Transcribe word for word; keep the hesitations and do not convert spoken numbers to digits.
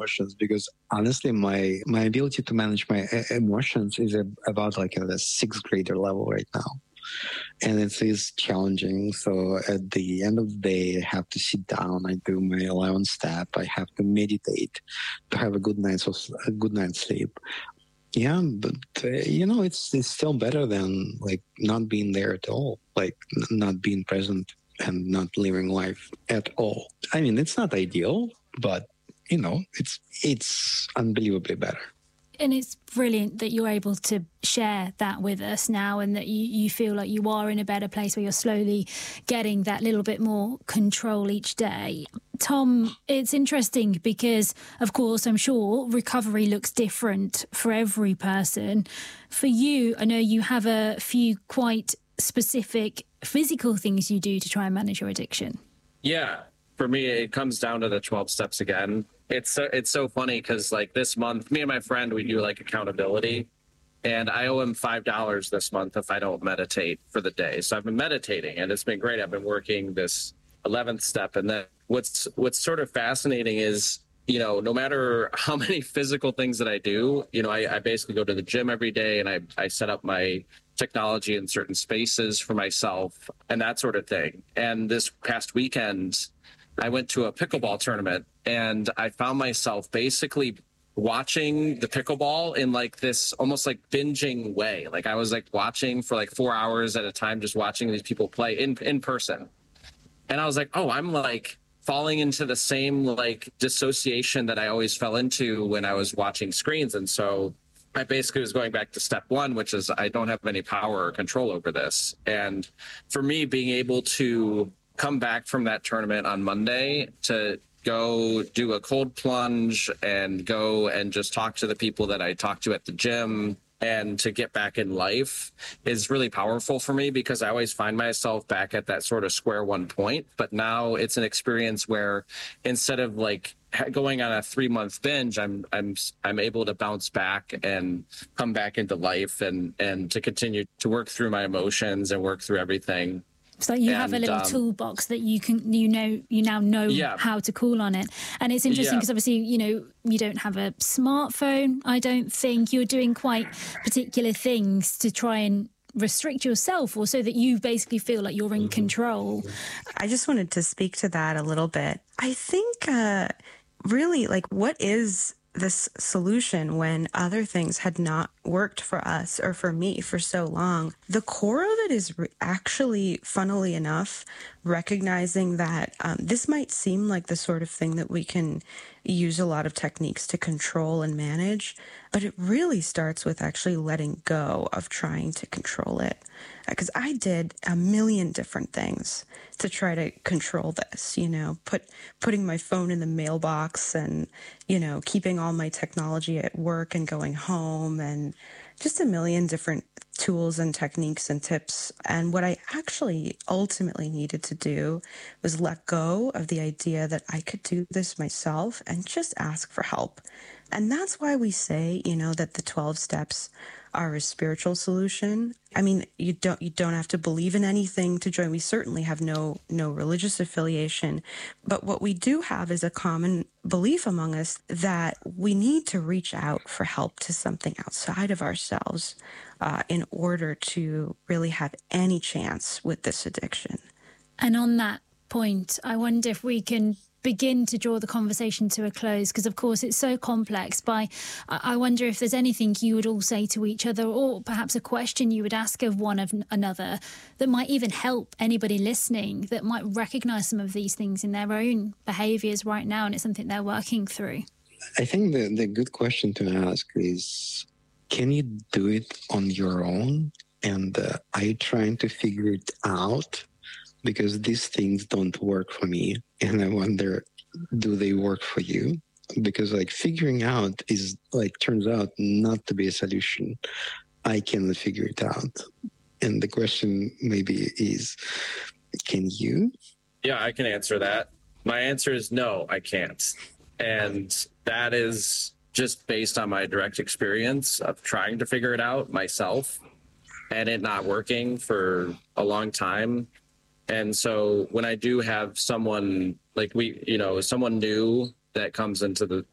emotions, because honestly, my my ability to manage my emotions is about like at a sixth grader level right now. And it is challenging. So at the end of the day, I have to sit down. I do my eleven step. I have to meditate to have a good night's of, a good night's sleep. Yeah, but uh, you know, it's it's still better than like not being there at all, like n- not being present and not living life at all. I mean, it's not ideal, but you know, it's it's unbelievably better. And it's brilliant that you're able to share that with us now, and that you, you feel like you are in a better place where you're slowly getting that little bit more control each day. Tom, it's interesting because, of course, I'm sure recovery looks different for every person. For you, I know you have a few quite specific physical things you do to try and manage your addiction. Yeah, for me, it comes down to the twelve steps again. It's so, it's so funny because like this month, me and my friend, we do like accountability, and I owe him five dollars this month if I don't meditate for the day. So I've been meditating and it's been great. I've been working this eleventh step. And then what's, what's sort of fascinating is, you know, no matter how many physical things that I do, you know, I, I basically go to the gym every day, and I, I set up my technology in certain spaces for myself and that sort of thing. And this past weekend, I went to a pickleball tournament, and I found myself basically watching the pickleball in like this almost like binging way. Like I was like watching for like four hours at a time, just watching these people play in, in person. And I was like, oh, I'm like falling into the same like dissociation that I always fell into when I was watching screens. And so I basically was going back to step one, which is I don't have any power or control over this. And for me, being able to come back from that tournament on Monday to go do a cold plunge and go and just talk to the people that I talked to at the gym and to get back in life is really powerful for me, because I always find myself back at that sort of square one point. But now it's an experience where instead of like going on a three month binge, I'm I'm I'm able to bounce back and come back into life and and to continue to work through my emotions and work through everything. So you and, have a little um, toolbox that you can, you know, you now know yeah. how to call on it. And it's interesting because yeah. obviously, you know, you don't have a smartphone. I don't think you're doing quite particular things to try and restrict yourself, or so that you basically feel like you're in control. I just wanted to speak to that a little bit. I think uh, really, like, what is this solution when other things had not worked for us or for me for so long? The core of it is re- actually, funnily enough, recognizing that um, this might seem like the sort of thing that we can use a lot of techniques to control and manage, but it really starts with actually letting go of trying to control it. Because I did a million different things to try to control this, you know, put putting my phone in the mailbox and, you know, keeping all my technology at work and going home, and just a million different tools and techniques and tips. And what I actually ultimately needed to do was let go of the idea that I could do this myself and just ask for help. And that's why we say, you know, that the twelve steps are a spiritual solution. I mean, you don't you don't have to believe in anything to join. We certainly have no no religious affiliation, but what we do have is a common belief among us that we need to reach out for help to something outside of ourselves uh, in order to really have any chance with this addiction. And on that point, I wonder if we can begin to draw the conversation to a close, because of course it's so complex. By I wonder if there's anything you would all say to each other, or perhaps a question you would ask of one of another that might even help anybody listening that might recognize some of these things in their own behaviors right now, and it's something they're working through. I think the, the good question to ask is, can you do it on your own? And uh, are you trying to figure it out? Because these things don't work for me. And I wonder, do they work for you? Because like figuring out is like, turns out not to be a solution. I cannot figure it out. And the question maybe is, can you? Yeah, I can answer that. My answer is no, I can't. And that is just based on my direct experience of trying to figure it out myself and it not working for a long time. And so when I do have someone like we, you know, someone new that comes into the